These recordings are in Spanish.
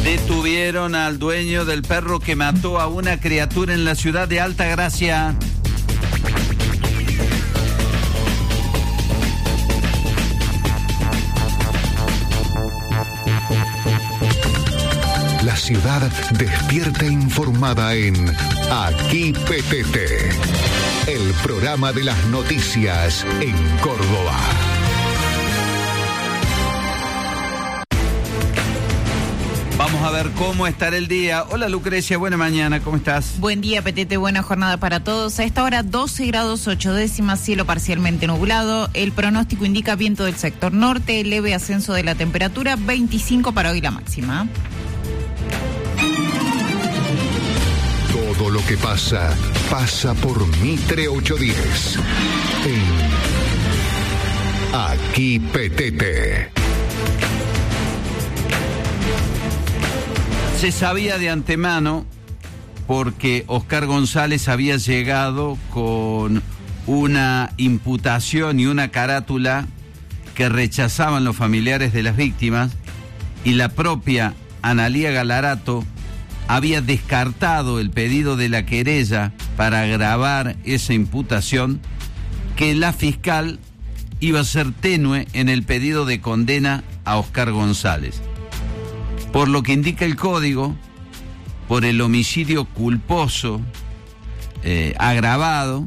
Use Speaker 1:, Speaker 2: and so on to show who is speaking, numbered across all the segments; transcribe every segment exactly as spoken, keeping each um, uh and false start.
Speaker 1: Detuvieron al dueño del perro que mató a una criatura en la ciudad de Altagracia.
Speaker 2: La ciudad despierta informada en Aquí P T T, el programa de las noticias en Córdoba.
Speaker 1: Vamos a ver cómo estará el día. Hola Lucrecia, buena mañana, ¿cómo estás?
Speaker 3: Buen día, P T T, buena jornada para todos. A esta hora doce grados ocho décimas, cielo parcialmente nublado. El pronóstico indica viento del sector norte, leve ascenso de la temperatura, veinticinco para hoy la máxima.
Speaker 2: Todo lo que pasa, pasa por Mitre ochocientos diez. En Aquí P T T.
Speaker 1: Se sabía de antemano porque Oscar González había llegado con una imputación y una carátula que rechazaban los familiares de las víctimas, y la propia Analía Galarato había descartado el pedido de la querella para agravar esa imputación, que la fiscal iba a ser tenue en el pedido de condena a Oscar González. Por lo que indica el código, por el homicidio culposo eh, agravado,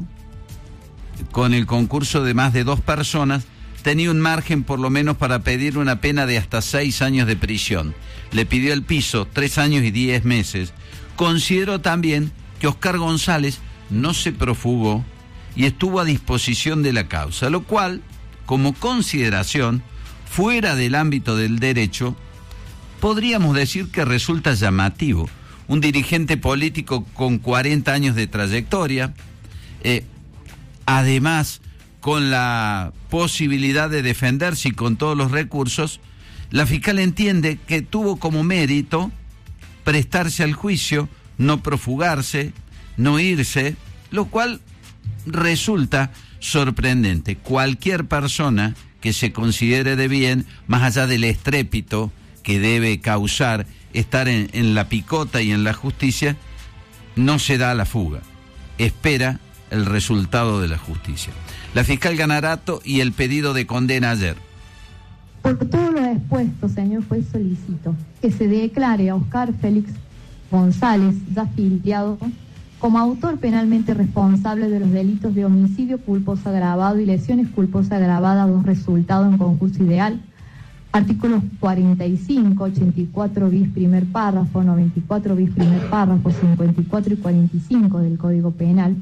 Speaker 1: con el concurso de más de dos personas, tenía un margen por lo menos para pedir una pena de hasta seis años de prisión. Le pidió el piso, tres años y diez meses. Consideró también que Oscar González no se profugó y estuvo a disposición de la causa, lo cual, como consideración, fuera del ámbito del derecho, podríamos decir que resulta llamativo. Un dirigente político con cuarenta años de trayectoria, eh, además con la posibilidad de defenderse y con todos los recursos, la fiscal entiende que tuvo como mérito prestarse al juicio, no profugarse, no irse, lo cual resulta sorprendente. Cualquier persona que se considere de bien, más allá del estrépito que debe causar estar en, en la picota y en la justicia, no se da a la fuga, espera el resultado de la justicia. La fiscal Galarato y el pedido de condena ayer.
Speaker 4: Por todo lo expuesto, señor juez, solicito que se declare a Oscar Félix González, ya afiliado, como autor penalmente responsable de los delitos de homicidio culposo agravado y lesiones culposas agravadas, dos resultados en concurso ideal, artículos cuarenta y cinco, ochenta y cuatro bis primer párrafo, noventa y cuatro bis primer párrafo, cincuenta y cuatro y cuarenta y cinco del Código Penal,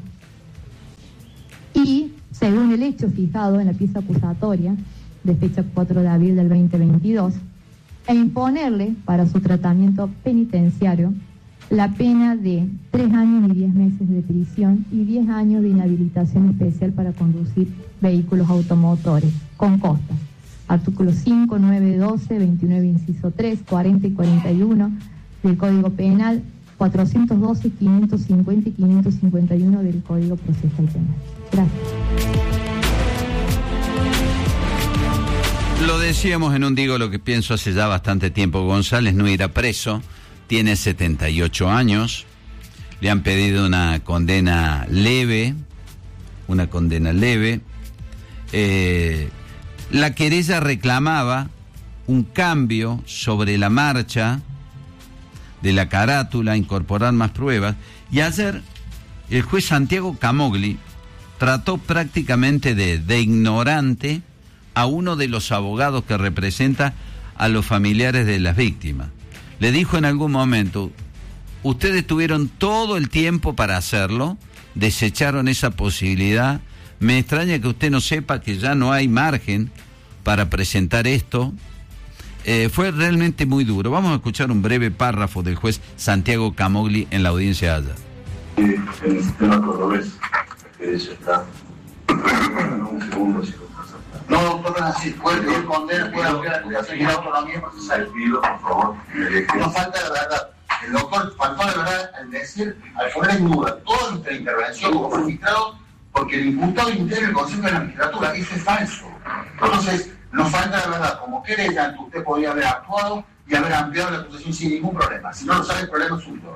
Speaker 4: y según el hecho fijado en la pieza acusatoria de fecha cuatro de abril del veinte veintidós, e imponerle para su tratamiento penitenciario la pena de tres años y diez meses de prisión y diez años de inhabilitación especial para conducir vehículos automotores con costas. Artículos cinco, nueve, doce, veintinueve, inciso tres, cuarenta y cuarenta y uno del Código Penal, cuatrocientos doce, quinientos cincuenta y quinientos cincuenta y uno del Código Procesal Penal. Gracias.
Speaker 1: Lo decíamos en un Digo lo que pienso hace ya bastante tiempo. González no irá preso, tiene setenta y ocho años, le han pedido una condena leve, una condena leve. Eh, la querella reclamaba un cambio sobre la marcha de la carátula, incorporar más pruebas, y ayer el juez Santiago Camogli trató prácticamente de, de ignorante a uno de los abogados que representa a los familiares de las víctimas. Le dijo en algún momento: ustedes tuvieron todo el tiempo para hacerlo, desecharon esa posibilidad, me extraña que usted no sepa que ya no hay margen para presentar esto. Eh, fue realmente muy duro. Vamos a escuchar un breve párrafo del juez Santiago Camogli en la audiencia allá.
Speaker 5: En el sistema cordobés, que eso está... un segundo, si no, doctor, no es así. Puede pedir condena, puede seguir la autonomía procesal. Pido, por favor. No falta la verdad. El doctor faltó la verdad al decir, al poner en duda toda nuestra intervención como magistrado, porque el imputado integra el Consejo de la Magistratura. Eso es falso. Entonces, nos falta la verdad. Como querellante, usted podría haber actuado y haber ampliado la concesión sin ningún problema. Si no lo sabe, el problema es suyo.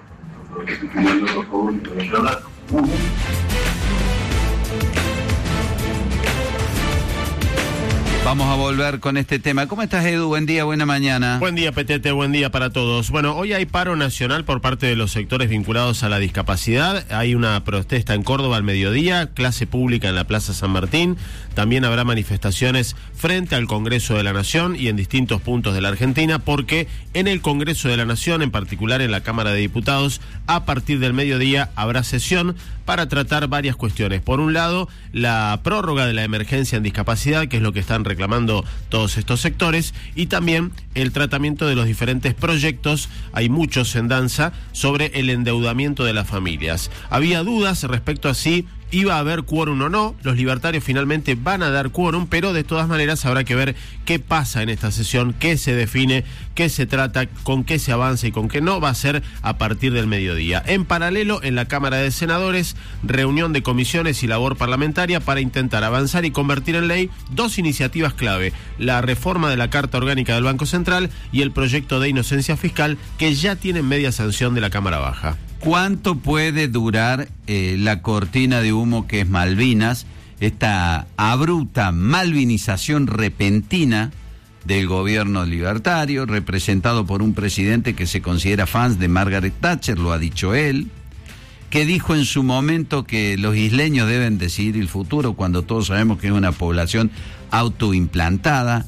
Speaker 1: Vamos a volver con este tema. ¿Cómo estás, Edu? Buen día, buena mañana.
Speaker 6: Buen día, Petete, buen día para todos. Bueno, hoy hay paro nacional por parte de los sectores vinculados a la discapacidad. Hay una protesta en Córdoba al mediodía, clase pública en la Plaza San Martín. También habrá manifestaciones frente al Congreso de la Nación y en distintos puntos de la Argentina, porque en el Congreso de la Nación, en particular en la Cámara de Diputados, a partir del mediodía habrá sesión para tratar varias cuestiones. Por un lado, la prórroga de la emergencia en discapacidad, que es lo que están reclamando todos estos sectores, y también el tratamiento de los diferentes proyectos, hay muchos en danza, sobre el endeudamiento de las familias. Había dudas respecto a si iba a haber quórum o no. Los libertarios finalmente van a dar quórum, pero de todas maneras habrá que ver qué pasa en esta sesión, qué se define, qué se trata, con qué se avanza y con qué no. Va a ser a partir del mediodía. En paralelo, en la Cámara de Senadores, reunión de comisiones y labor parlamentaria para intentar avanzar y convertir en ley dos iniciativas clave: la reforma de la Carta Orgánica del Banco Central y el proyecto de inocencia fiscal, que ya tienen media sanción de la Cámara Baja.
Speaker 1: ¿Cuánto puede durar eh, la cortina de humo que es Malvinas, esta abrupta malvinización repentina del gobierno libertario, representado por un presidente que se considera fan de Margaret Thatcher, lo ha dicho él, que dijo en su momento que los isleños deben decidir el futuro, cuando todos sabemos que es una población autoimplantada?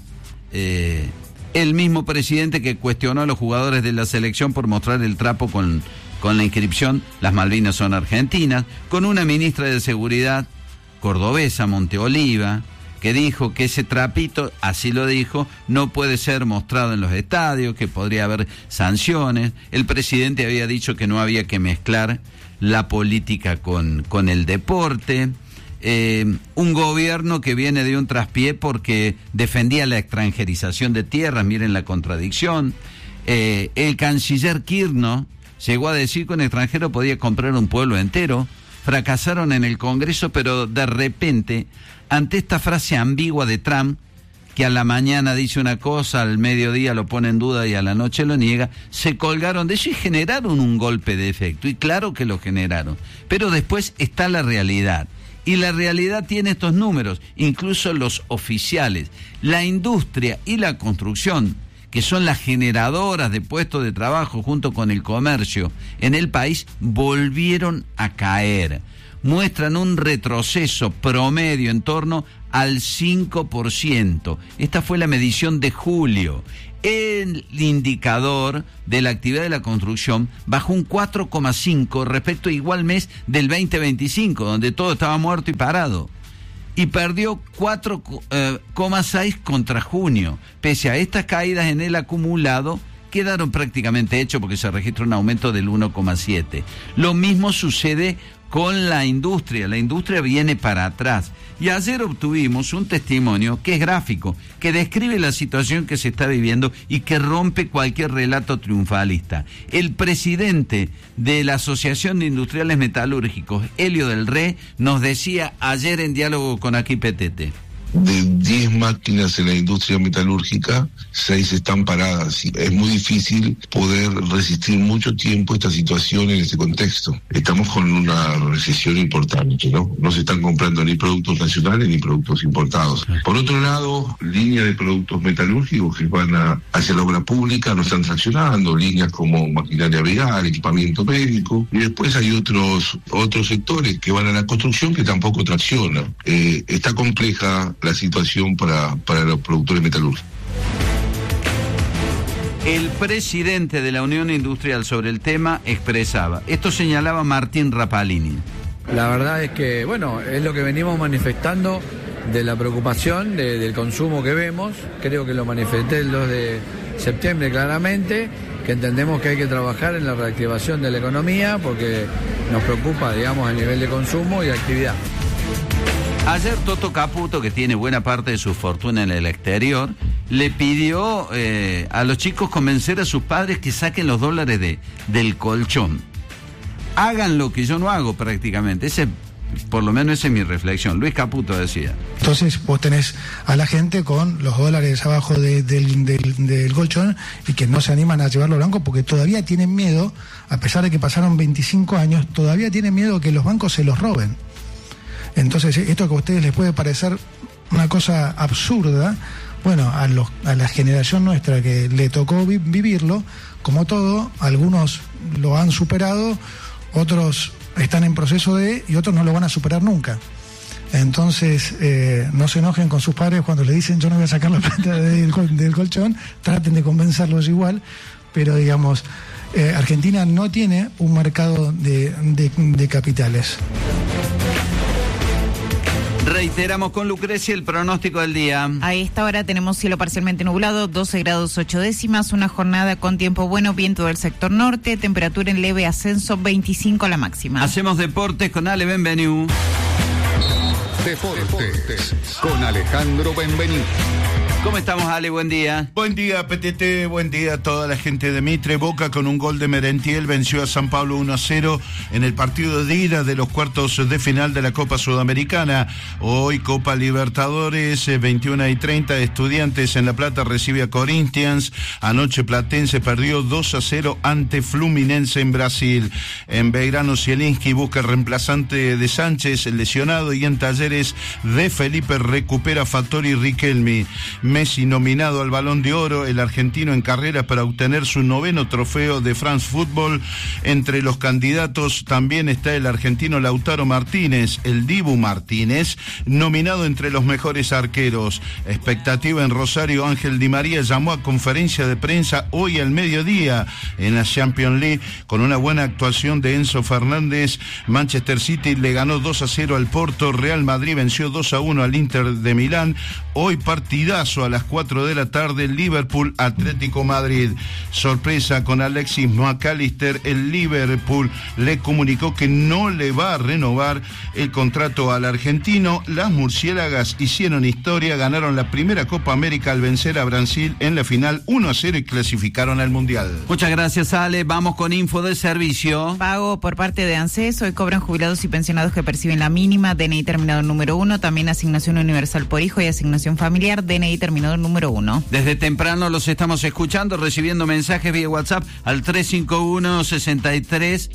Speaker 1: Eh, el mismo presidente que cuestionó a los jugadores de la selección por mostrar el trapo con... con la inscripción "Las Malvinas son argentinas", con una ministra de Seguridad cordobesa, Monteoliva, que dijo que ese trapito, así lo dijo, no puede ser mostrado en los estadios, que podría haber sanciones. El presidente había dicho que no había que mezclar la política con, con el deporte. Eh, un gobierno que viene de un traspié porque defendía la extranjerización de tierras, miren la contradicción. Eh, el canciller Kirchner llegó a decir que un extranjero podía comprar un pueblo entero. Fracasaron en el Congreso, pero de repente, ante esta frase ambigua de Trump, que a la mañana dice una cosa, al mediodía lo pone en duda y a la noche lo niega, se colgaron de eso y generaron un golpe de efecto. Y claro que lo generaron. Pero después está la realidad. Y la realidad tiene estos números, incluso los oficiales. La industria y la construcción, que son las generadoras de puestos de trabajo junto con el comercio en el país, volvieron a caer. Muestran un retroceso promedio en torno al cinco por ciento. Esta fue la medición de julio. El indicador de la actividad de la construcción bajó un cuatro coma cinco respecto a igual mes del veinte veinticinco, donde todo estaba muerto y parado. Y perdió cuatro coma seis contra junio. Pese a estas caídas en el acumulado, quedaron prácticamente hechos porque se registra un aumento del uno coma siete. Lo mismo sucede con la industria. La industria viene para atrás. Y ayer obtuvimos un testimonio que es gráfico, que describe la situación que se está viviendo y que rompe cualquier relato triunfalista. El presidente de la Asociación de Industriales Metalúrgicos, Helio del Rey, nos decía ayer en diálogo con Aquí P T T.
Speaker 7: De diez máquinas en la industria metalúrgica, seis están paradas. Es muy difícil poder resistir mucho tiempo esta situación en este contexto. Estamos con una recesión importante, ¿no? No se están comprando ni productos nacionales ni productos importados. Por otro lado, líneas de productos metalúrgicos que van a, hacia la obra pública no están traccionando, líneas como maquinaria vial, equipamiento médico, y después hay otros otros sectores que van a la construcción que tampoco traccionan. Eh, está compleja la situación para, para los productores metalúrgicos.
Speaker 1: El presidente de la Unión Industrial sobre el tema expresaba, esto señalaba Martín Rapalini.
Speaker 8: La verdad es que, bueno, es lo que venimos manifestando de la preocupación de, del consumo que vemos. Creo que lo manifesté el dos de septiembre claramente, que entendemos que hay que trabajar en la reactivación de la economía porque nos preocupa, digamos, el nivel de consumo y de actividad.
Speaker 1: Ayer Toto Caputo, que tiene buena parte de su fortuna en el exterior, le pidió eh, a los chicos convencer a sus padres que saquen los dólares de, del colchón. Hagan lo que yo no hago prácticamente. Esa es Por lo menos esa es mi reflexión. Luis Caputo decía.
Speaker 9: Entonces vos tenés a la gente con los dólares abajo de, del, del, del colchón y que no se animan a llevarlo al banco porque todavía tienen miedo, a pesar de que pasaron veinticinco años, todavía tienen miedo que los bancos se los roben. Entonces esto que a ustedes les puede parecer una cosa absurda, bueno, a, los, a la generación nuestra que le tocó vi- vivirlo, como todo, algunos lo han superado, otros están en proceso de, y otros no lo van a superar nunca. Entonces, eh, no se enojen con sus padres cuando le dicen yo no voy a sacar la plata del, col- del colchón, traten de convencerlos igual, pero digamos, eh, Argentina no tiene un mercado de, de, de capitales.
Speaker 1: Reiteramos con Lucrecia el pronóstico del día.
Speaker 3: A esta hora tenemos cielo parcialmente nublado, doce grados ocho décimas, una jornada con tiempo bueno, viento del sector norte, temperatura en leve ascenso, veinticinco la máxima.
Speaker 1: Hacemos deportes con Ale Benvenu.
Speaker 2: Deportes con Alejandro Benvenu.
Speaker 1: ¿Cómo estamos, Ale? Buen día.
Speaker 10: Buen día, P T T, buen día a toda la gente de Mitre. Boca con un gol de Merentiel venció a San Pablo uno a cero en el partido de ida de los cuartos de final de la Copa Sudamericana. Hoy Copa Libertadores, veintiuna y treinta, Estudiantes en La Plata recibe a Corinthians. Anoche Platense perdió dos a cero ante Fluminense en Brasil. En Belgrano Zielinski busca el reemplazante de Sánchez, el lesionado, y en Talleres de Felipe recupera Fattori Riquelme. Messi nominado al Balón de Oro, el argentino en carrera para obtener su noveno trofeo de France Football. Entre los candidatos también está el argentino Lautaro Martínez, el Dibu Martínez, nominado entre los mejores arqueros. Expectativa en Rosario, Ángel Di María llamó a conferencia de prensa hoy al mediodía en la Champions League con una buena actuación de Enzo Fernández. Manchester City le ganó dos a cero al Porto, Real Madrid venció dos a uno al Inter de Milán. Hoy partidazo a las cuatro de la tarde, Liverpool Atlético Madrid. Sorpresa con Alexis McAllister, el Liverpool le comunicó que no le va a renovar el contrato al argentino. Las murciélagas hicieron historia, ganaron la primera Copa América al vencer a Brasil en la final uno a cero y clasificaron al Mundial.
Speaker 1: Muchas gracias, Ale. Vamos con info de servicio.
Speaker 3: Pago por parte de ANSES. Hoy cobran jubilados y pensionados que perciben la mínima, D N I terminado en número uno, también asignación universal por hijo y asignación familiar, D N I terminado en número uno.
Speaker 1: Desde temprano los estamos escuchando, recibiendo mensajes vía WhatsApp al tres cinco uno, seis tres,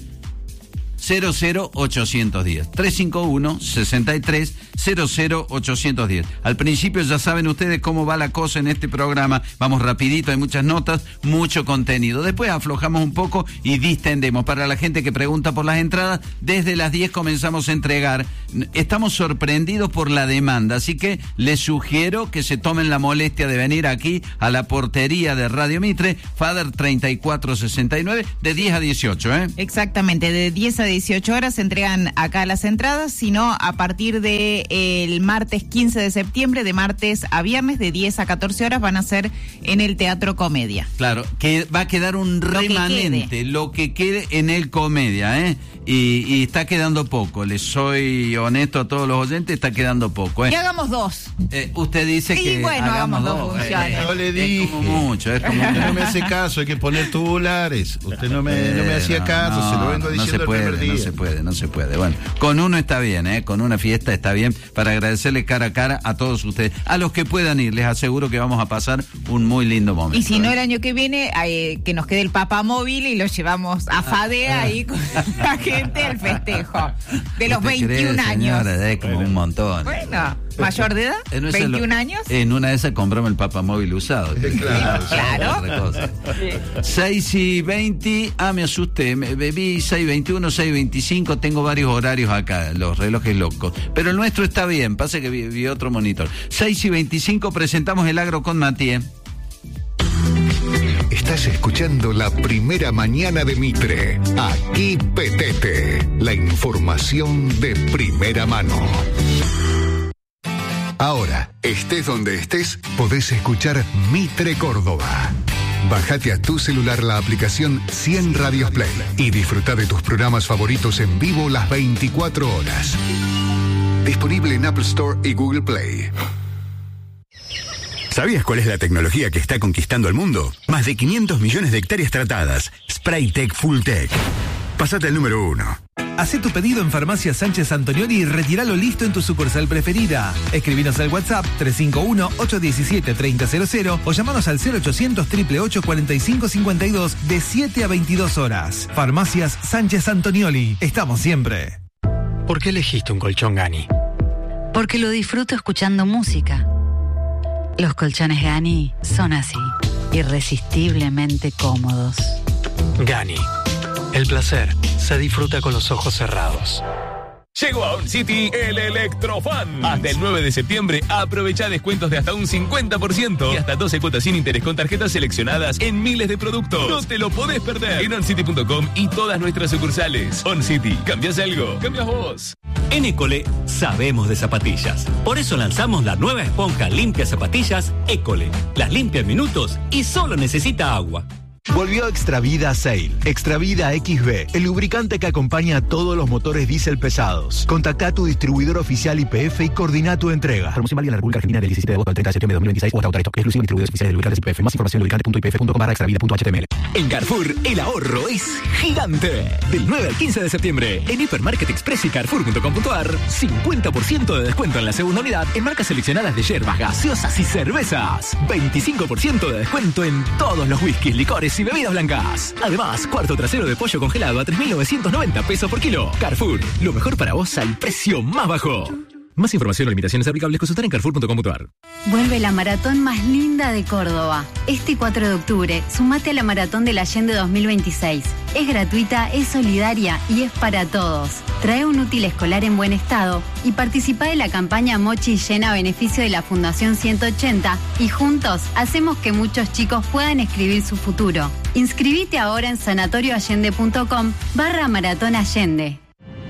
Speaker 1: cero cero ochocientos diez. tres cinco uno, seis tres, cero cero ochocientos diez. Al principio ya saben ustedes cómo va la cosa en este programa. Vamos rapidito, hay muchas notas, mucho contenido. Después aflojamos un poco y distendemos. Para la gente que pregunta por las entradas, desde las diez comenzamos a entregar. Estamos sorprendidos por la demanda, así que les sugiero que se tomen la molestia de venir aquí a la portería de Radio Mitre, Fader treinta y cuatro sesenta y nueve, de diez a dieciocho, ¿eh?
Speaker 3: Exactamente, de diez a dieciocho horas se entregan acá las entradas, sino a partir de el martes quince de septiembre, de martes a viernes, de diez a catorce horas, van a ser en el Teatro Comedia.
Speaker 1: Claro, que va a quedar un
Speaker 3: Lo
Speaker 1: remanente,
Speaker 3: que quede.
Speaker 1: lo que quede en el Comedia, ¿eh? Y, y está quedando poco, les soy honesto a todos los oyentes, está quedando poco, ¿eh?
Speaker 3: Y hagamos dos.
Speaker 1: Eh, usted dice
Speaker 3: Y
Speaker 1: que
Speaker 3: bueno, hagamos dos funciones.
Speaker 10: Yo le
Speaker 1: Es
Speaker 10: dije.
Speaker 1: como mucho, es como
Speaker 10: Usted no me hace caso, hay que poner tubulares. Usted no me, no me hacía caso,
Speaker 1: no,
Speaker 10: se lo vengo
Speaker 1: no
Speaker 10: diciendo
Speaker 1: se puede,
Speaker 10: el primer día.
Speaker 1: No se puede, no se puede. Bueno, con uno está bien, ¿eh? Con una fiesta está bien, para agradecerle cara a cara a todos ustedes. A los que puedan ir, les aseguro que vamos a pasar un muy lindo momento.
Speaker 3: Y si no,
Speaker 1: ¿eh?
Speaker 3: el año que viene, eh, que nos quede el papamóvil y lo llevamos a Fadea ahí con la gente al festejo de los
Speaker 1: ¿Usted cree,
Speaker 3: veintiún años.
Speaker 1: señora? Es como un montón.
Speaker 3: Bueno, mayor de edad,
Speaker 1: Eh, no es
Speaker 3: veintiún
Speaker 1: lo-
Speaker 3: años.
Speaker 1: En una de esas compramos el papamóvil usado.
Speaker 10: Claro.
Speaker 3: Claro.
Speaker 1: Otra cosa. seis y veinte, ah, me asusté, me bebí seis veintiuno, seis veinticinco, tengo varios horarios acá, los relojes locos. Pero el nuestro está bien, pasa que vi, vi otro monitor. seis y veinticinco, presentamos el agro con Matías.
Speaker 2: Estás escuchando la primera mañana de Mitre. Aquí Petete, la información de primera mano. Ahora, estés donde estés, podés escuchar Mitre Córdoba. Bájate a tu celular la aplicación cien Radios Play y disfruta de tus programas favoritos en vivo las veinticuatro horas. Disponible en Apple Store y Google Play.
Speaker 11: ¿Sabías cuál es la tecnología que está conquistando el mundo? Más de quinientos millones de hectáreas tratadas. Spraytec Full Tech. Pasate al número uno.
Speaker 12: Hacé tu pedido en Farmacia Sánchez Antonioli y retíralo listo en tu sucursal preferida. Escribinos al WhatsApp tres cinco uno, ocho uno siete, tres cero cero cero o llamanos al cero ochocientos, ocho ocho ocho, cuarenta y cinco cincuenta y dos de siete a veintidós horas. Farmacias Sánchez Antonioli. Estamos siempre.
Speaker 13: ¿Por qué elegiste un colchón Gani?
Speaker 14: Porque lo disfruto escuchando música. Los colchones Gani son así, irresistiblemente cómodos.
Speaker 13: Gani. El placer se disfruta con los ojos cerrados.
Speaker 15: Llegó a OnCity el Electrofan. Hasta el nueve de septiembre aprovecha descuentos de hasta un cincuenta por ciento y hasta doce cuotas sin interés con tarjetas seleccionadas en miles de productos. No te lo podés perder en oncity punto com y todas nuestras sucursales. OnCity, ¿cambias algo? ¿Cambias vos?
Speaker 16: En École sabemos de zapatillas. Por eso lanzamos la nueva esponja limpia zapatillas École. Las limpia en minutos y solo necesita agua.
Speaker 17: Volvió Extravida Sail. Extravida X B, el lubricante que acompaña a todos los motores diésel pesados. Contacta a tu distribuidor oficial Y P F y coordina tu entrega.
Speaker 18: Promoción válida en la República Argentina del diecisiete de agosto al treinta de septiembre de dos mil veintiséis o hasta agotar esto. Exclusivo en distribuidores oficiales de lubricantes Y P F. Más información en lubricante punto i p f punto com barra extravida punto h t m l.
Speaker 19: En Carrefour, el ahorro es gigante. Del nueve al quince de septiembre, en Hipermarket Express y carrefour punto com punto a r, cincuenta por ciento de descuento en la segunda unidad en marcas seleccionadas de yerbas, gaseosas y cervezas. veinticinco por ciento de descuento en todos los whiskies, licores y bebidas blancas. Además, cuarto trasero de pollo congelado a tres mil novecientos noventa pesos por kilo. Carrefour, lo mejor para vos al precio más bajo. Más información o limitaciones aplicables consultar en carrefour punto com punto a r.
Speaker 20: Vuelve la maratón más linda de Córdoba. Este cuatro de octubre, sumate a la Maratón del Allende dos mil veintiséis. Es gratuita, es solidaria y es para todos. Trae un útil escolar en buen estado y participa de la campaña Mochi Llena a beneficio de la Fundación ciento ochenta y juntos hacemos que muchos chicos puedan escribir su futuro. Inscribite ahora en sanatorioallende punto com barra Maratón Allende.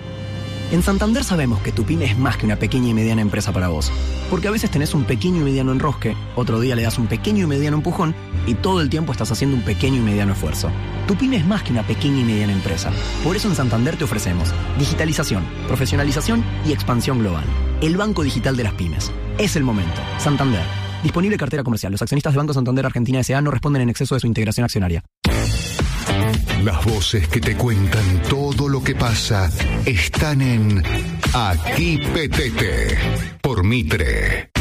Speaker 21: En Santander sabemos que tu pyme es más que una pequeña y mediana empresa para vos. Porque a veces tenés un pequeño y mediano enrosque, otro día le das un pequeño y mediano empujón y todo el tiempo estás haciendo un pequeño y mediano esfuerzo. Tu pyme es más que una pequeña y mediana empresa. Por eso en Santander te ofrecemos digitalización, profesionalización y expansión global. El banco digital de las pymes. Es el momento. Santander. Disponible cartera comercial. Los accionistas de Banco Santander Argentina S A no responden en exceso de su integración accionaria.
Speaker 2: Las voces que te cuentan todo lo que pasa están en Aquí Petete por Mitre.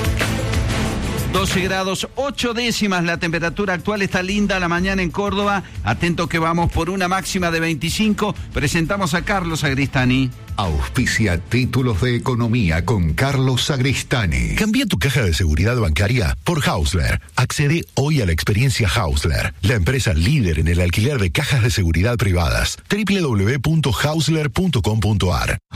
Speaker 1: doce grados, ocho décimas la temperatura actual. Está linda la mañana en Córdoba. Atento que vamos por una máxima de veinticinco. Presentamos a Carlos Sagristani.
Speaker 2: Auspicia Títulos de Economía con Carlos Sagristani.
Speaker 22: Cambia tu caja de seguridad bancaria por Hausler. Accede hoy a la experiencia Hausler, la empresa líder en el alquiler de cajas de seguridad privadas. doble u doble u doble u punto hausler punto com punto a r.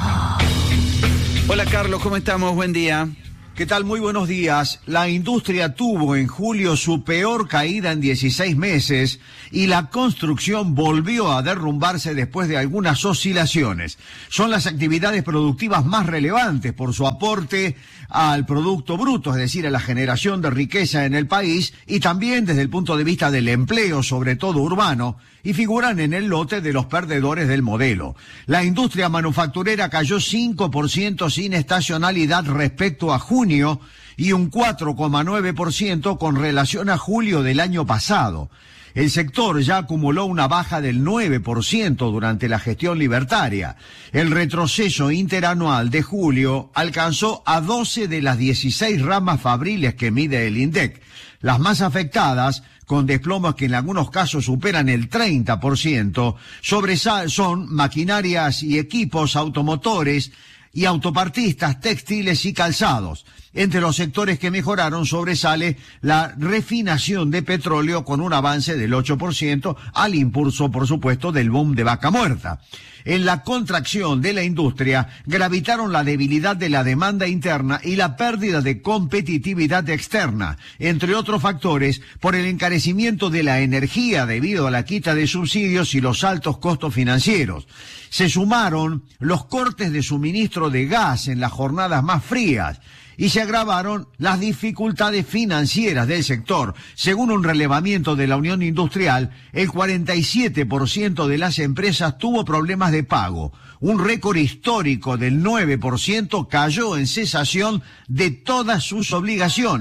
Speaker 1: Hola Carlos, ¿cómo estamos? Buen día.
Speaker 23: ¿Qué tal? Muy buenos días. La industria tuvo en julio su peor caída en dieciséis meses y la construcción volvió a derrumbarse después de algunas oscilaciones. Son las actividades productivas más relevantes por su aporte al Producto Bruto, es decir, a la generación de riqueza en el país y también desde el punto de vista del empleo, sobre todo urbano, y figuran en el lote de los perdedores del modelo. La industria manufacturera cayó cinco por ciento sin estacionalidad respecto a junio y un cuatro coma nueve por ciento con relación a julio del año pasado. El sector ya acumuló una baja del nueve por ciento durante la gestión libertaria. El retroceso interanual de julio alcanzó a doce de las dieciséis ramas fabriles que mide el INDEC. Las más afectadas, con desplomas que en algunos casos superan el treinta por ciento, sobresal- son maquinarias y equipos automotores y autopartistas, textiles y calzados. Entre los sectores que mejoraron sobresale la refinación de petróleo con un avance del ocho por ciento al impulso, por supuesto, del boom de vaca muerta. En la contracción de la industria gravitaron la debilidad de la demanda interna y la pérdida de competitividad externa, entre otros factores por el encarecimiento de la energía debido a la quita de subsidios y los altos costos financieros. Se sumaron los cortes de suministro de gas en las jornadas más frías y se agravaron las dificultades financieras del sector. Según un relevamiento de la Unión Industrial, el cuarenta y siete por ciento de las empresas tuvo problemas de pago. Un récord histórico del nueve por ciento cayó en cesación de todas sus obligaciones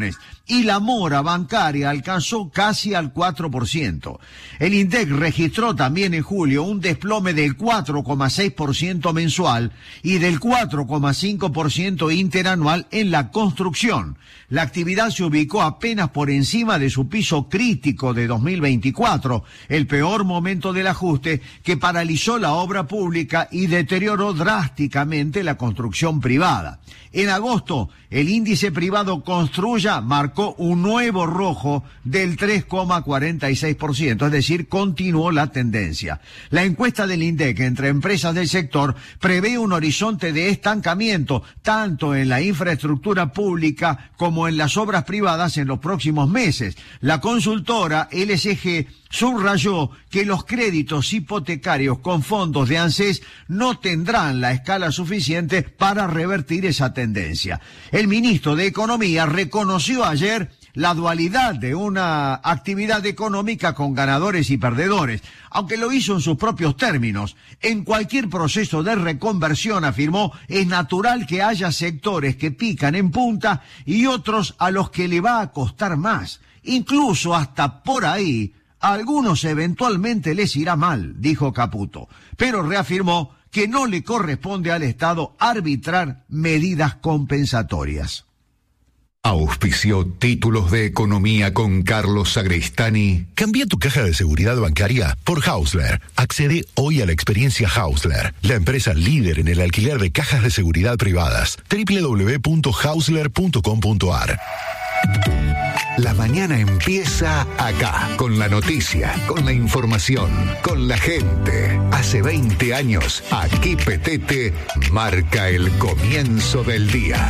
Speaker 23: y la mora bancaria alcanzó casi al cuatro por ciento. El INDEC registró también en julio un desplome del cuatro coma seis por ciento mensual y del cuatro coma cinco por ciento interanual en la construcción. La actividad se ubicó apenas por encima de su piso crítico de dos mil veinticuatro, el peor momento del ajuste que paralizó la obra pública y deterioró drásticamente la construcción privada. En agosto, el índice privado Construya marcó un nuevo rojo del tres coma cuarenta y seis por ciento, es decir, continuó la tendencia. La encuesta del INDEC entre empresas del sector prevé un horizonte de estancamiento tanto en la infraestructura pública como en las obras privadas en los próximos meses. La consultora L S G subrayó que los créditos hipotecarios con fondos de ANSES no tendrán la escala suficiente para revertir esa tendencia. El ministro de Economía reconoció ayer la dualidad de una actividad económica con ganadores y perdedores, aunque lo hizo en sus propios términos. En cualquier proceso de reconversión, afirmó, es natural que haya sectores que pican en punta y otros a los que le va a costar más. Incluso hasta por ahí, a algunos eventualmente les irá mal, dijo Caputo, pero reafirmó que no le corresponde al Estado arbitrar medidas compensatorias.
Speaker 2: Auspició Títulos de Economía con Carlos Sagristani. Cambia tu caja de seguridad bancaria por Hausler. Accede hoy a la experiencia Hausler, la empresa líder en el alquiler de cajas de seguridad privadas. doble u doble u doble u punto hausler punto com punto a r. La mañana empieza acá, con la noticia, con la información, con la gente. Hace veinte años, aquí Petete marca el comienzo del día.